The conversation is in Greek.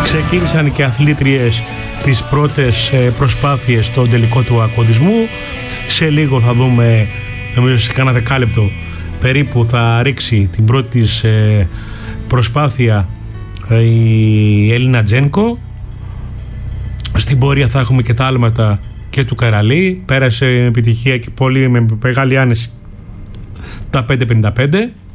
Ξεκίνησαν και αθλήτριες τις πρώτες προσπάθειες στον τελικό του αγωνισμού. Σε λίγο θα δούμε, νομίζω σε κάνα δεκάλεπτο περίπου, θα ρίξει την πρώτη της προσπάθεια η Έλληνα Τζένκο. Στην πορεία θα έχουμε και τα άλματα και του Καραλή. Πέρασε επιτυχία και πολύ με μεγάλη άνεση τα 5.55.